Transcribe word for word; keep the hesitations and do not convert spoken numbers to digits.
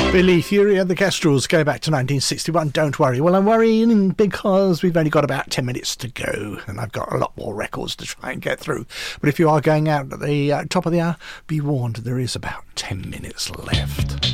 Billy Fury and the Kestrels go back to nineteen sixty-one. Don't worry. Well, I'm worrying because we've only got about ten minutes to go and I've got a lot more records to try and get through. But if you are going out at the uh, top of the hour, be warned, there is about ten minutes left.